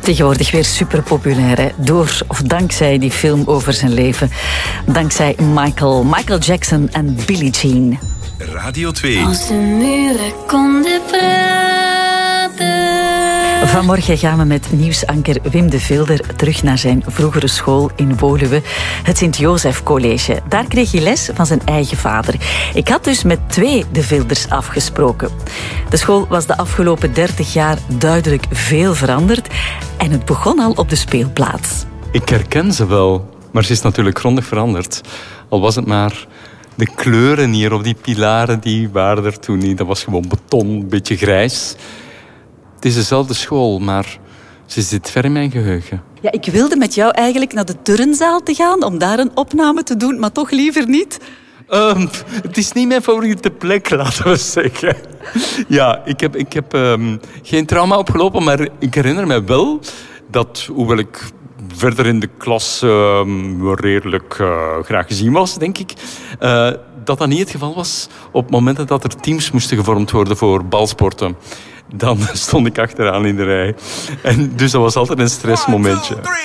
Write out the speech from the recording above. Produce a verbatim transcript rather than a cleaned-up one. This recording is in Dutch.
Tegenwoordig weer superpopulair, hè? Door of dankzij die film over zijn leven. Dankzij Michael, Michael Jackson en Billie Jean. Radio twee. Als de muren konden praten. Vanmorgen gaan we met nieuwsanker Wim de Vilder terug naar zijn vroegere school in Woluwe, het Sint-Josef College. Daar kreeg hij les van zijn eigen vader. Ik had dus met twee de Vilders afgesproken. De school was de afgelopen dertig jaar duidelijk veel veranderd en het begon al op de speelplaats. Ik herken ze wel, maar ze is natuurlijk grondig veranderd. Al was het maar de kleuren hier op die pilaren, die waren er toen niet. Dat was gewoon beton, een beetje grijs. Het is dezelfde school, maar ze zit ver in mijn geheugen. Ja, ik wilde met jou eigenlijk naar de turnzaal te gaan om daar een opname te doen, maar toch liever niet. Um, het is niet mijn favoriete plek, laten we zeggen. Ja, ik heb, ik heb um, geen trauma opgelopen, maar ik herinner me wel dat, hoewel ik verder in de klas uh, redelijk uh, graag gezien was, denk ik, uh, dat dat niet het geval was op momenten dat er teams moesten gevormd worden voor balsporten. Dan stond ik achteraan in de rij. En dus dat was altijd een stressmomentje.